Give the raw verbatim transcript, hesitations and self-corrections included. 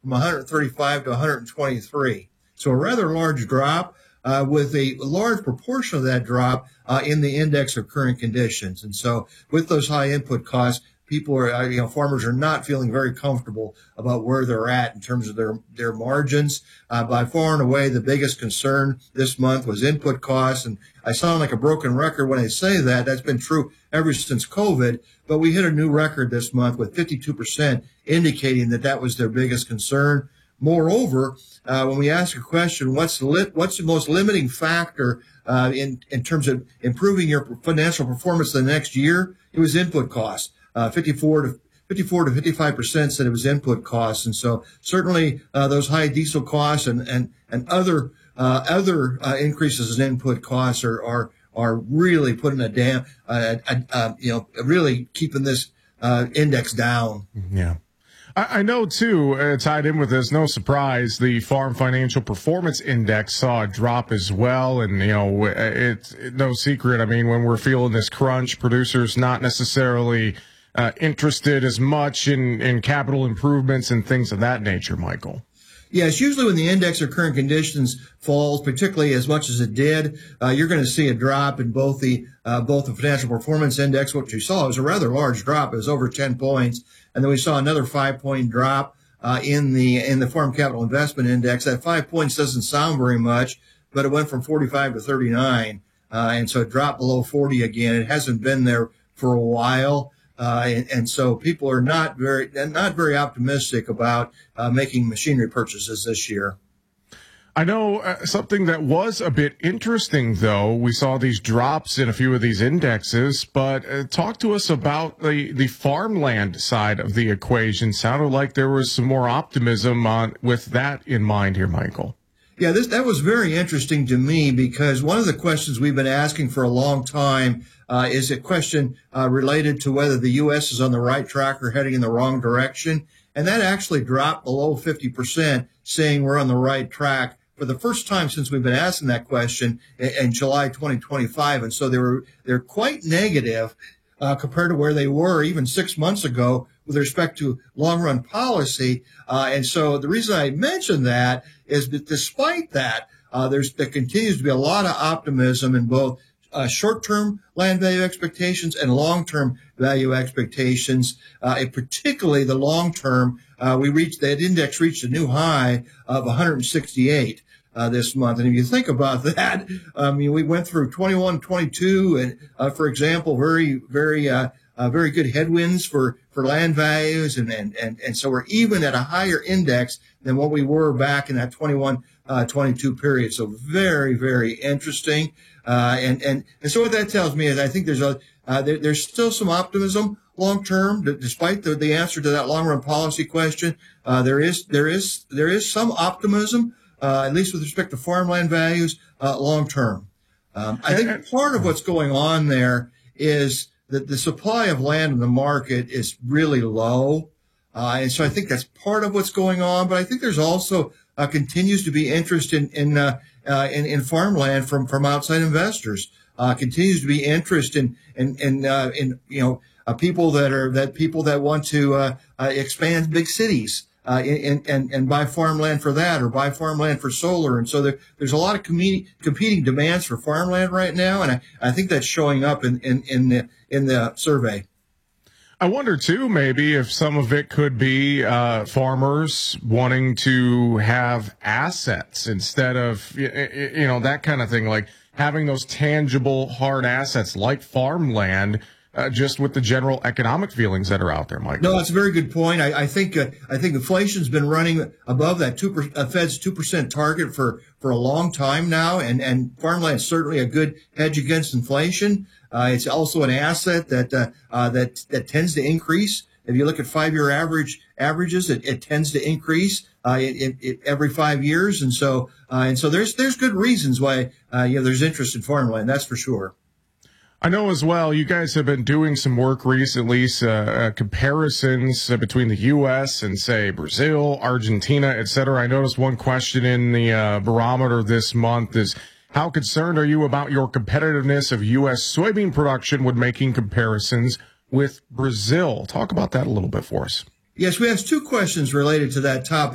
from one hundred thirty-five to one hundred twenty-three. So a rather large drop, uh, with a large proportion of that drop uh, in the index of current conditions. And so with those high input costs, people are, you know, farmers are not feeling very comfortable about where they're at in terms of their, their margins. Uh, by far and away, the biggest concern this month was input costs. And I sound like a broken record when I say that. That's been true ever since COVID. But we hit a new record this month with fifty-two percent indicating that that was their biggest concern. Moreover, uh, when we ask a question, what's the, li- what's the most limiting factor uh, in, in terms of improving your financial performance the next year? It was input costs. Uh, fifty-four to fifty-five percent said it was input costs. And so certainly uh, those high diesel costs and, and, and other uh, other uh, increases in input costs are are, are really putting a dam, uh, uh, uh, you know, really keeping this uh, index down. Yeah. I know, too, uh, tied in with this, no surprise, the Farm Financial Performance Index saw a drop as well. And, you know, it's it, no secret. I mean, when we're feeling this crunch, producers not necessarily uh, interested as much in, in capital improvements and things of that nature, Michael. Yes, usually when the index of current conditions falls, particularly as much as it did, uh, you're going to see a drop in both the uh, both the financial performance index. What you saw was a rather large drop. It was over ten points, and then we saw another five point drop uh, in the in the Farm Capital Investment Index. That five points doesn't sound very much, but it went from forty-five to thirty-nine, uh, and so it dropped below forty again. It hasn't been there for a while. Uh, and, and so people are not very, not very optimistic about uh, making machinery purchases this year. I know uh, something that was a bit interesting, though. We saw these drops in a few of these indexes, but uh, talk to us about the, the farmland side of the equation. Sounded like there was some more optimism on with that in mind here, Michael. Yeah, this that was very interesting to me because one of the questions we've been asking for a long time uh, is a question uh, related to whether the U S is on the right track or heading in the wrong direction. And that actually dropped below fifty percent, saying we're on the right track for the first time since we've been asking that question in, in July twenty twenty-five. And so they were, they're quite negative uh, compared to where they were even six months ago with respect to long-run policy. Uh, and so the reason I mentioned that is that despite that, uh, there's, there continues to be a lot of optimism in both uh, short-term land value expectations and long-term value expectations, uh, and particularly the long-term. Uh, we reached, that index reached a new high of one hundred sixty-eight. Uh, this month. And if you think about that, I mean, we went through twenty-one, twenty-two, and, uh, for example, very, very, uh, uh, very good headwinds for, for land values. And, and, and, and so we're even at a higher index than what we were back in that twenty-one, uh, twenty-two period. So very, very interesting. Uh, and, and, and so what that tells me is I think there's a, uh, there, there's still some optimism long term, despite the, the answer to that long run policy question. Uh, there is, there is, there is some optimism. Uh, at least with respect to farmland values, uh, long term. Um, I think part of what's going on there is that the supply of land in the market is really low. Uh, and so I think that's part of what's going on. But I think there's also uh, continues to be interest in, in, uh, uh, in, in farmland from, from outside investors, uh, continues to be interest in, in, in, uh, in, you know, uh, people that are, that people that want to, uh, uh expand big cities. Uh, and, and, and buy farmland for that or buy farmland for solar. And so there, there's a lot of com- competing demands for farmland right now. And I, I think that's showing up in, in, in the, in the survey. I wonder too, maybe if some of it could be, uh, farmers wanting to have assets instead of, you know, that kind of thing, like having those tangible hard assets like farmland. Uh, just with the general economic feelings that are out there, Mike. No, that's a very good point. I, I think uh, I think inflation's been running above that two per, uh, Fed's two percent target for, for a long time now, and and farmland is certainly a good hedge against inflation. Uh, it's also an asset that uh, uh, that that tends to increase. If you look at five-year average averages, it, it tends to increase uh, it, it, it, every five years, and so uh, and so there's there's good reasons why uh, you know there's interest in farmland. That's for sure. I know as well, you guys have been doing some work recently, uh, uh, comparisons uh, between the U S and, say, Brazil, Argentina, et cetera. I noticed one question in the uh, barometer this month is, how concerned are you about your competitiveness of U S soybean production when making comparisons with Brazil? Talk about that a little bit for us. Yes, we have two questions related to that topic.